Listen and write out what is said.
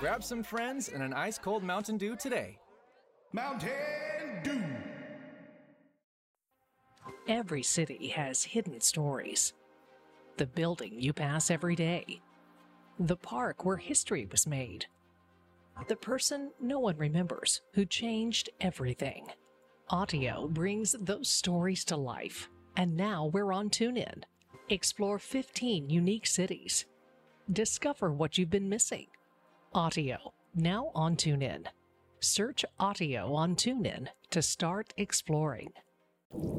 Grab some friends and an ice-cold Mountain Dew today. Mountain Dew. Every city has hidden stories. The building you pass every day. The park where history was made. The person no one remembers who changed everything. Audio brings those stories to life. And now we're on TuneIn. Explore 15 unique cities. Discover what you've been missing. Audio, now on TuneIn. Search Audio on TuneIn to start exploring.